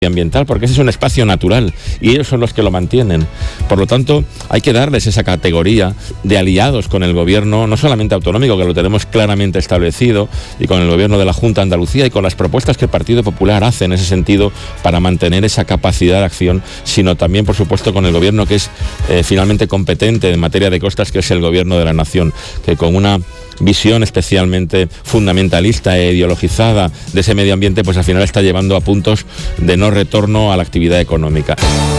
ambiental, porque ese es un espacio natural y ellos son los que lo mantienen. Por lo tanto, hay que darles esa categoría de aliados con el gobierno, no solamente autonómico, que lo tenemos claramente establecido, y con el gobierno de la Junta de Andalucía y con las propuestas que el Partido Popular hace en ese sentido para mantener esa capacidad de acción, sino también, por supuesto, con el gobierno que es finalmente competente en materia de costas, que es el gobierno de la nación, que con una visión especialmente fundamentalista e ideologizada de ese medio ambiente, pues al final está llevando a puntos de no retorno a la actividad económica.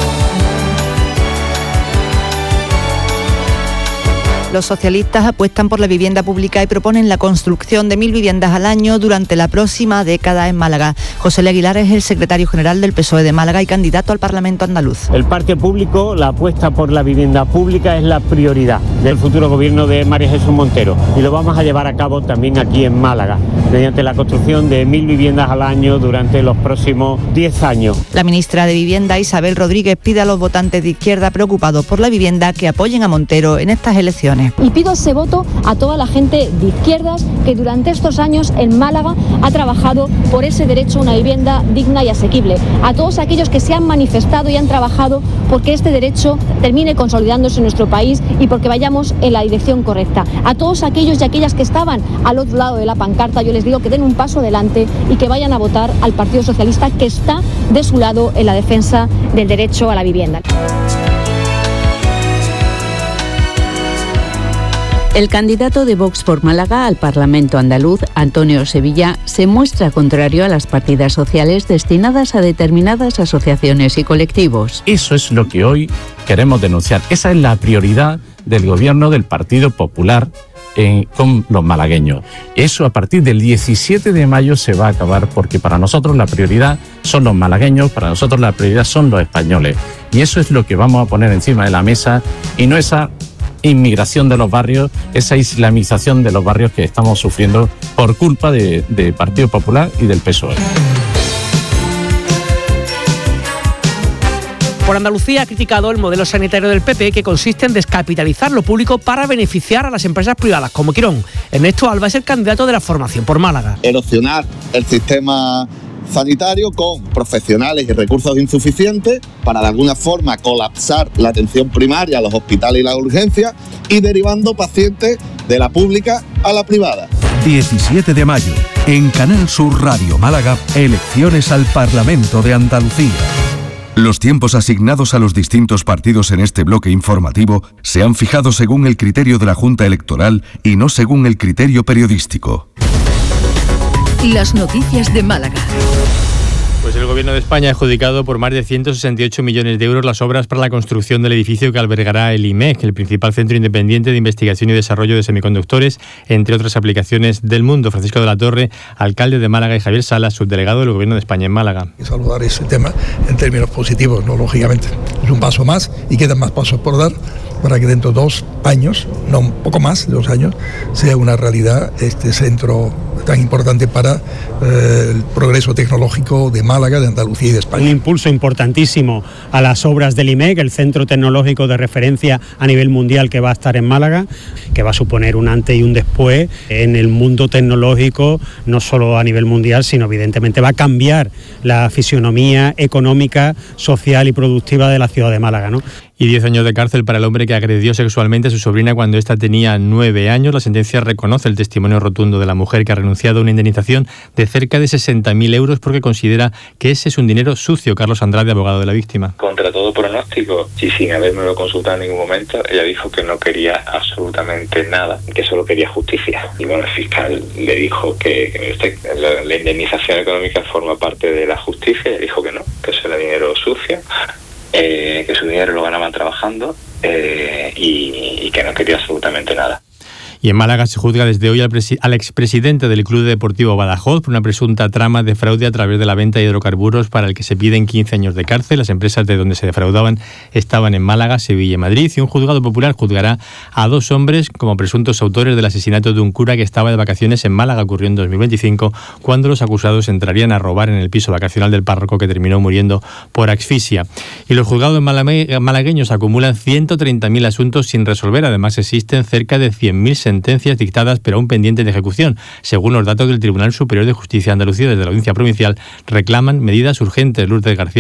Los socialistas apuestan por la vivienda pública y proponen la construcción de 1.000 viviendas al año durante la próxima década en Málaga. José L. Aguilar es el secretario general del PSOE de Málaga y candidato al Parlamento andaluz. El parque público, la apuesta por la vivienda pública es la prioridad del futuro gobierno de María Jesús Montero, y lo vamos a llevar a cabo también aquí en Málaga, mediante la construcción de 1.000 viviendas al año durante los próximos 10 años. La ministra de Vivienda, Isabel Rodríguez, pide a los votantes de izquierda preocupados por la vivienda que apoyen a Montero en estas elecciones. Y pido ese voto a toda la gente de izquierdas que durante estos años en Málaga ha trabajado por ese derecho a una vivienda digna y asequible. A todos aquellos que se han manifestado y han trabajado porque este derecho termine consolidándose en nuestro país y porque vayamos en la dirección correcta. A todos aquellos y aquellas que estaban al otro lado de la pancarta, yo les digo que den un paso adelante y que vayan a votar al Partido Socialista, que está de su lado en la defensa del derecho a la vivienda. El candidato de Vox por Málaga al Parlamento andaluz, Antonio Sevilla, se muestra contrario a las partidas sociales destinadas a determinadas asociaciones y colectivos. Eso es lo que hoy queremos denunciar. Esa es la prioridad del gobierno del Partido Popular con los malagueños. Eso a partir del 17 de mayo se va a acabar, porque para nosotros la prioridad son los malagueños, para nosotros la prioridad son los españoles. Y eso es lo que vamos a poner encima de la mesa, y no esa inmigración de los barrios, esa islamización de los barrios que estamos sufriendo por culpa de Partido Popular y del PSOE. Por Andalucía ha criticado el modelo sanitario del PP, que consiste en descapitalizar lo público para beneficiar a las empresas privadas como Quirón. Ernesto Alba es el candidato de la Formación por Málaga. Erosionar el sistema sanitario con profesionales y recursos insuficientes para de alguna forma colapsar la atención primaria, los hospitales y las urgencias, y derivando pacientes de la pública a la privada. 17 de mayo, en Canal Sur Radio Málaga, elecciones al Parlamento de Andalucía. Los tiempos asignados a los distintos partidos en este bloque informativo se han fijado según el criterio de la Junta Electoral y no según el criterio periodístico. Las noticias de Málaga. Pues el Gobierno de España ha adjudicado por más de 168 millones de euros las obras para la construcción del edificio que albergará el IMEC, el principal centro independiente de investigación y desarrollo de semiconductores, entre otras aplicaciones del mundo. Francisco de la Torre, alcalde de Málaga, y Javier Salas, subdelegado del Gobierno de España en Málaga. Y saludar ese tema en términos positivos, ¿no? Lógicamente. Es un paso más y quedan más pasos por dar para que dentro de 2 años, no un poco más de 2 años, sea una realidad este centro tan importante para el progreso tecnológico de Málaga, de Andalucía y de España. Un impulso importantísimo a las obras del IMEC, el centro tecnológico de referencia a nivel mundial que va a estar en Málaga, que va a suponer un antes y un después en el mundo tecnológico, no solo a nivel mundial, sino evidentemente va a cambiar la fisionomía económica, social y productiva de la ciudad de Málaga, ¿no? Y 10 años de cárcel para el hombre que agredió sexualmente a su sobrina cuando ésta tenía 9 años. La sentencia reconoce el testimonio rotundo de la mujer, que ha renunciado a una indemnización de cerca de 60.000 euros porque considera que ese es un dinero sucio. Carlos Andrade, abogado de la víctima. Contra todo pronóstico y sin habérmelo consultado en ningún momento, ella dijo que no quería absolutamente nada, que solo quería justicia. Y bueno, el fiscal le dijo que la indemnización económica forma parte de la justicia, y ella dijo que no, que eso era dinero sucio. Que su dinero lo ganaban trabajando y que no quería absolutamente nada. Y en Málaga se juzga desde hoy al expresidente del Club Deportivo Badajoz por una presunta trama de fraude a través de la venta de hidrocarburos para el que se piden 15 años de cárcel. Las empresas de donde se defraudaban estaban en Málaga, Sevilla y Madrid, y un juzgado popular juzgará a 2 hombres como presuntos autores del asesinato de un cura que estaba de vacaciones en Málaga. Ocurrió en 2025, cuando los acusados entrarían a robar en el piso vacacional del párroco, que terminó muriendo por asfixia. Y los juzgados malagueños acumulan 130.000 asuntos sin resolver. Además, existen cerca de 100.000 sentencias dictadas pero aún pendientes de ejecución. Según los datos del Tribunal Superior de Justicia de Andalucía, desde la Audiencia Provincial reclaman medidas urgentes. Lourdes García